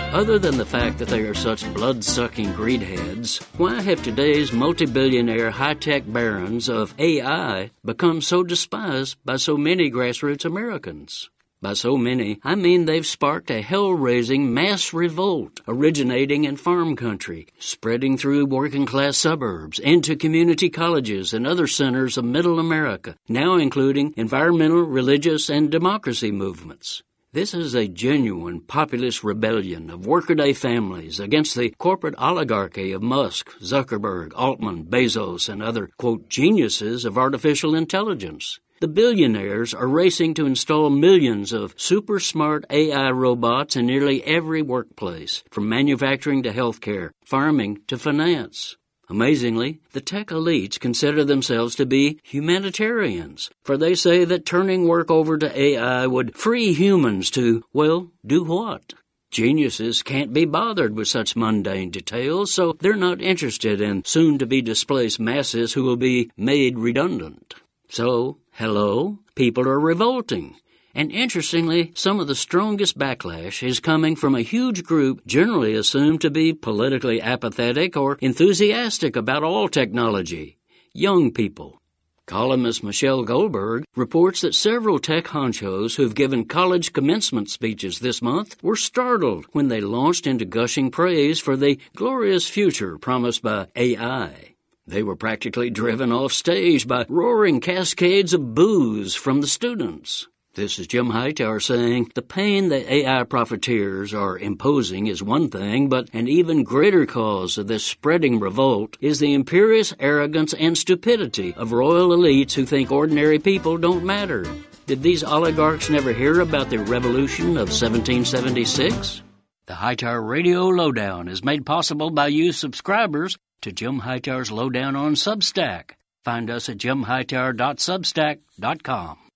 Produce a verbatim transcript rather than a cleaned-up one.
Other than the fact that they are such blood-sucking greedheads, why have today's multi-billionaire high-tech barons of A I become so despised by so many grassroots Americans? By so many, I mean they've sparked a hell-raising mass revolt originating in farm country, spreading through working-class suburbs, into community colleges and other centers of middle America, now including environmental, religious, and democracy movements. This is a genuine populist rebellion of workaday families against the corporate oligarchy of Musk, Zuckerberg, Altman, Bezos, and other, quote, geniuses of artificial intelligence. The billionaires are racing to install millions of super-smart A I robots in nearly every workplace, from manufacturing to healthcare, farming to finance. Amazingly, the tech elites consider themselves to be humanitarians, for they say that turning work over to A I would free humans to, well, do what? Geniuses can't be bothered with such mundane details, so they're not interested in soon-to-be displaced masses who will be made redundant. So, hello, people are revolting. And interestingly, some of the strongest backlash is coming from a huge group generally assumed to be politically apathetic or enthusiastic about all technology, young people. Columnist Michelle Goldberg reports that several tech honchos who've given college commencement speeches this month were startled when they launched into gushing praise for the glorious future promised by A I. They were practically driven off stage by roaring cascades of boos from the students. This is Jim Hightower saying, the pain that A I profiteers are imposing is one thing, but an even greater cause of this spreading revolt is the imperious arrogance and stupidity of royal elites who think ordinary people don't matter. Did these oligarchs never hear about the revolution of seventeen seventy-six? The Hightower Radio Lowdown is made possible by you subscribers to Jim Hightower's Lowdown on Substack. Find us at jim hightower dot substack dot com.